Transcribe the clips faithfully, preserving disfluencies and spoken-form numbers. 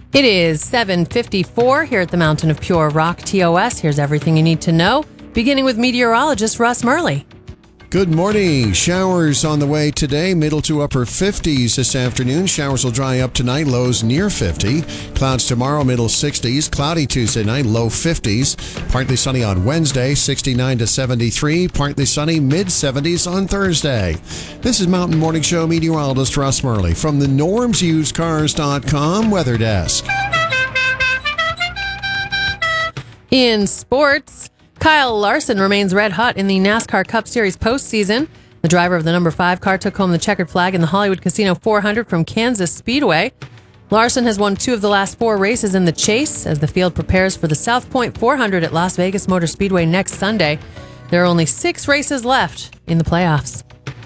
It is seven fifty-four here at the Mountain of Pure Rock T O S. Here's everything you need to know, beginning with meteorologist Russ Murley. Good morning. Showers on the way today, middle to upper fifties this afternoon. Showers will dry up tonight, lows near fifty. Clouds tomorrow, middle sixties. Cloudy Tuesday night, low fifties. Partly sunny on Wednesday, sixty-nine to seventy-three. Partly sunny, mid seventies on Thursday. This is Mountain Morning Show meteorologist Russ Murley from the norms used cars dot com weather desk. In sports, Kyle Larson remains red hot in the NASCAR Cup Series postseason. The driver of the number five car took home the checkered flag in the Hollywood Casino four hundred from Kansas Speedway. Larson has won two of the last four races in the chase as the field prepares for the South Point four hundred at Las Vegas Motor Speedway next Sunday. There are only six races left in the playoffs.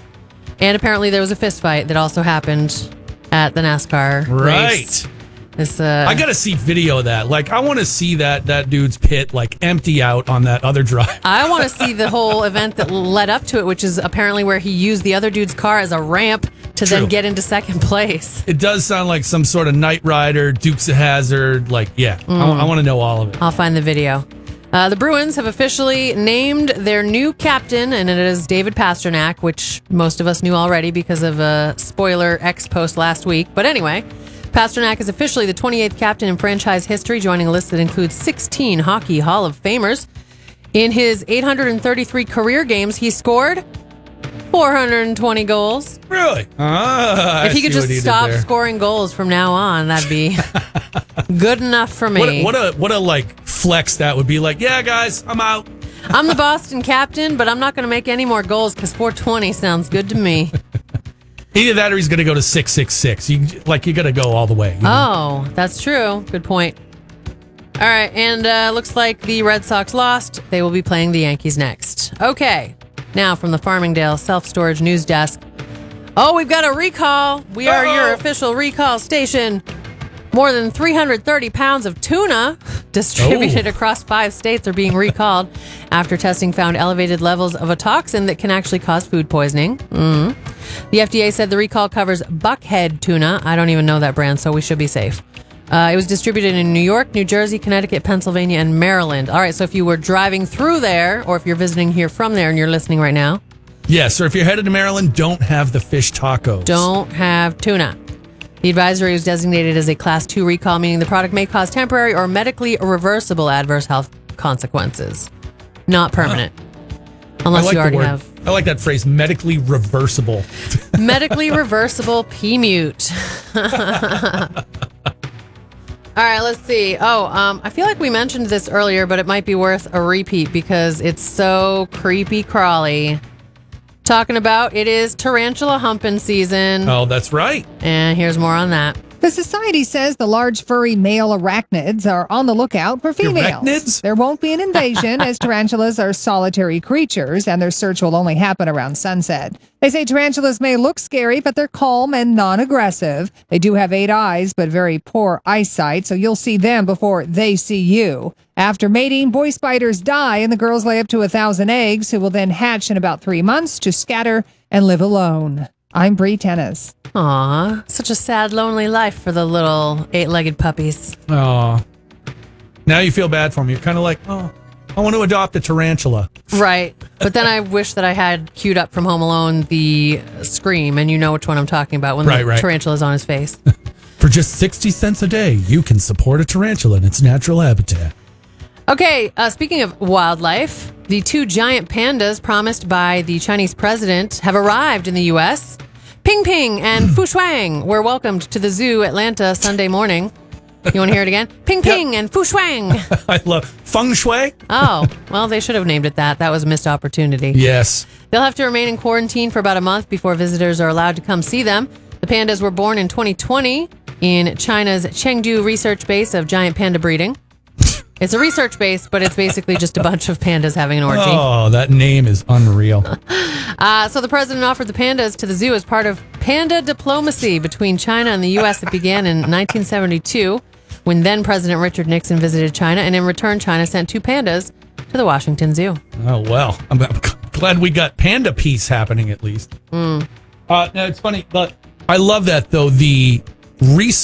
And apparently there was a fist fight that also happened at the NASCAR Right. race. This, uh, I gotta see video of that. Like, I want to see that that dude's pit like empty out on that other drive. I want to see the whole event that led up to it, which is apparently where he used the other dude's car as a ramp to True. then get into second place. It does sound like some sort of Knight Rider, Dukes of Hazzard. Like, yeah, Mm. I, I want to know all of it. I'll find the video. Uh, the Bruins have officially named their new captain, and it is David Pastrnak, which most of us knew already because of a spoiler X post last week. But anyway, Pastrnak is officially the twenty-eighth captain in franchise history, joining a list that includes sixteen Hockey Hall of Famers. In his eight hundred thirty-three career games, he scored four hundred twenty goals. Really? Ah, If he I could see just what he did stop there. scoring goals from now on, that'd be good enough for me. What a, what a what a like flex that would be. Like, yeah, guys, I'm out. I'm the Boston captain, but I'm not going to make any more goals because four twenty sounds good to me. Either that or he's going to go to six six six. You, like, you got to go all the way. You know? Oh, that's true. Good point. All right, and uh, looks like the Red Sox lost. They will be playing the Yankees next. Okay, now from the Farmingdale Self-Storage News Desk. Oh, we've got a recall. We are Uh-oh. your official recall station. More than three hundred thirty pounds of tuna distributed Oh. across five states are being recalled after testing found elevated levels of a toxin that can actually cause food poisoning. Mm. The F D A said the recall covers Buckhead tuna. I don't even know that brand, so we should be safe. Uh, it was distributed in New York, New Jersey, Connecticut, Pennsylvania, and Maryland. All right, so if you were driving through there, or if you're visiting here from there and you're listening right now, Yes, or if you're headed to Maryland, don't have the fish tacos. don't have tuna. The advisory was designated as a class two recall, meaning the product may cause temporary or medically reversible adverse health consequences. Not permanent. I Unless like you the already word. have I like that phrase, medically reversible. medically reversible P-mute. All right, let's see. Oh, um, I feel like we mentioned this earlier, but it might be worth a repeat because it's so creepy crawly. Talking about it is tarantula humping season. Oh, that's right. And here's more on that. The society says the large furry male arachnids are on the lookout for females. Arachnids? There won't be an invasion as tarantulas are solitary creatures and their search will only happen around sunset. They say tarantulas may look scary, but they're calm and non-aggressive. They do have eight eyes, but very poor eyesight, so you'll see them before they see you. After mating, boy spiders die and the girls lay up to a thousand eggs who will then hatch in about three months to scatter and live alone. I'm Bree Tennis. Aw, such a sad, lonely life for the little eight-legged puppies. Oh, now you feel bad for me. You're kind of like, oh, I want to adopt a tarantula. Right. But then I wish that I had queued up from Home Alone the scream, and you know which one I'm talking about when Right, the right. tarantula's on his face. For just sixty cents a day, you can support a tarantula in its natural habitat. Okay, uh, speaking of wildlife, the two giant pandas promised by the Chinese president have arrived in the U S. Ping Ping and Fu Shuang were welcomed to the zoo Atlanta Sunday morning. You want to hear it again? Ping Ping and Fu Shuang. I love feng shui. Oh, well, they should have named it that. That was a missed opportunity. Yes. They'll have to remain in quarantine for about a month before visitors are allowed to come see them. The pandas were born in twenty twenty in China's Chengdu research base of giant panda breeding. It's a research base, but it's basically just a bunch of pandas having an orgy. Oh, that name is unreal. Uh, so the president offered the pandas to the zoo as part of panda diplomacy between China and the U S that began in nineteen seventy-two, when then President Richard Nixon visited China, and in return, China sent two pandas to the Washington Zoo. Oh, well, I'm, I'm glad we got panda peace happening at least. Mm. Uh, no, it's funny, but I love that, though. The